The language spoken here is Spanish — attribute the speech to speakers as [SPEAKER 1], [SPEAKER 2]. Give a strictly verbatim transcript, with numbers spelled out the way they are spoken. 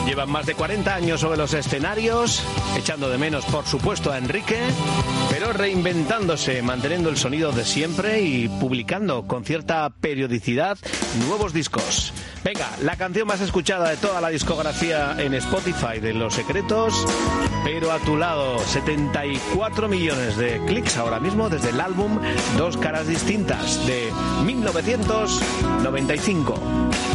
[SPEAKER 1] Llevan más de cuarenta años sobre los escenarios, echando de menos, por supuesto, a Enrique, pero reinventándose, manteniendo el sonido de siempre y publicando con cierta periodicidad nuevos discos. Venga, la canción más escuchada de toda la discografía en Spotify de Los Secretos, pero a tu lado, setenta y cuatro millones de clics ahora mismo desde el álbum Dos Caras Distintas de mil novecientos noventa y cinco.